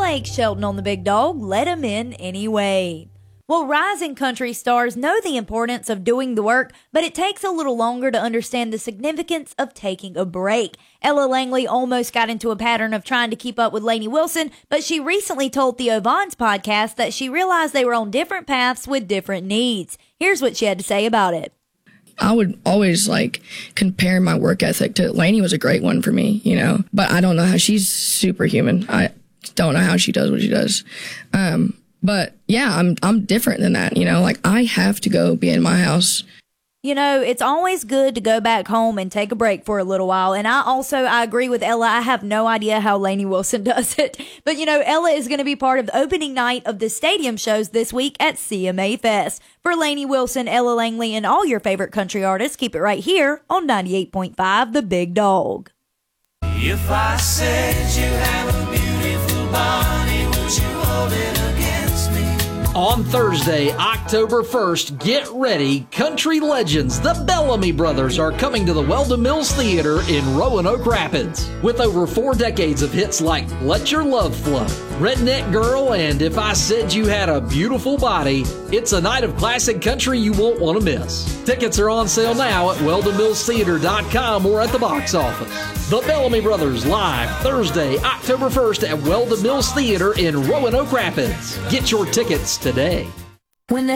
Blake Shelton on the Big Dog. Let him in anyway. Well, rising country stars know the importance of doing the work, but it takes a little longer to understand the significance of taking a break. Ella Langley almost got into a pattern of trying to keep up with Lainey Wilson, but she recently told Theo Von's podcast that she realized they were on different paths with different needs. Here's what she had to say about it. I would always compare my work ethic to Lainey was a great one for me, but I don't know how she's superhuman. I don't know how she does what she does. But yeah, I'm different than that, I have to go be in my house. It's always good to go back home and take a break for a little while. And I agree with Ella. I have no idea how Lainey Wilson does it. But, Ella is going to be part of the opening night of the stadium shows this week at CMA Fest. For Lainey Wilson, Ella Langley, and all your favorite country artists, keep it right here on 98.5 The Big Dog. If I said you have a beautiful body, would you hold it against me? On Thursday, October 1st, get ready. Country legends, the Bellamy Brothers, are coming to the Weldon Mills Theater in Roanoke Rapids. With over 4 decades of hits like Let Your Love Flow, Redneck Girl, and If I Said You Had a Beautiful Body, it's a night of classic country you won't want to miss. Tickets are on sale now at WeldonMillsTheater.com or at the box office. The Bellamy Brothers live Thursday, October 1st at Weldon Mills Theater in Roanoke Rapids. Get your tickets today. When the